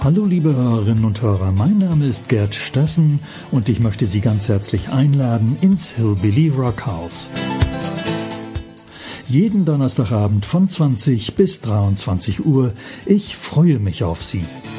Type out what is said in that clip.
Hallo liebe Hörerinnen und Hörer, mein Name ist Gerd Stessen und ich möchte Sie ganz herzlich einladen ins Hillbilly Rockhouse. Jeden Donnerstagabend von 20 bis 23 Uhr. Ich freue mich auf Sie.